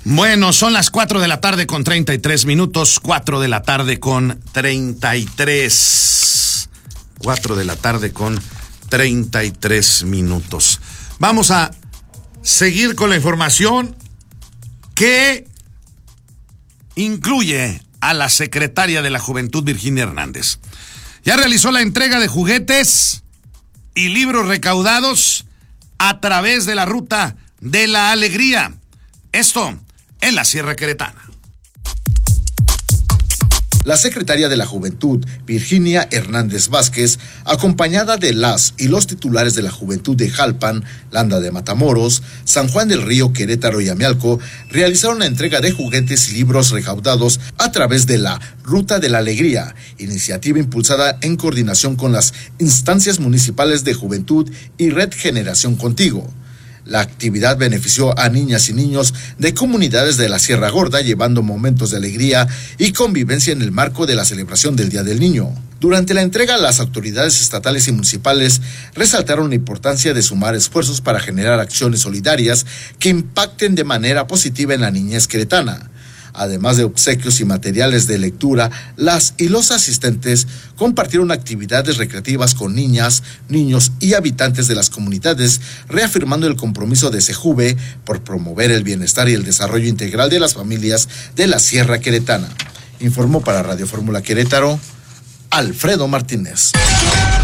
Bueno, son las 4 de la tarde con 33 minutos, 4 de la tarde con 33. 4 de la tarde con 33 minutos. Vamos a seguir con la información que incluye a la secretaria de la Juventud, Virginia Hernández. Ya realizó la entrega de juguetes y libros recaudados a través de la Ruta de la Alegría. Esto en la Sierra Queretana. La secretaria de la Juventud, Virginia Hernández Vázquez, acompañada de las y los titulares de la Juventud de Jalpan, Landa de Matamoros, San Juan del Río, Querétaro y Amialco, realizaron la entrega de juguetes y libros recaudados a través de la Ruta de la Alegría, iniciativa impulsada en coordinación con las instancias municipales de Juventud y Red Generación Contigo. La actividad benefició a niñas y niños de comunidades de la Sierra Gorda, llevando momentos de alegría y convivencia en el marco de la celebración del Día del Niño. Durante la entrega, las autoridades estatales y municipales resaltaron la importancia de sumar esfuerzos para generar acciones solidarias que impacten de manera positiva en la niñez queretana. Además de obsequios y materiales de lectura, las y los asistentes compartieron actividades recreativas con niñas, niños y habitantes de las comunidades, reafirmando el compromiso de SEJUVE por promover el bienestar y el desarrollo integral de las familias de la Sierra Queretana. Informó para Radio Fórmula Querétaro, Alfredo Martínez.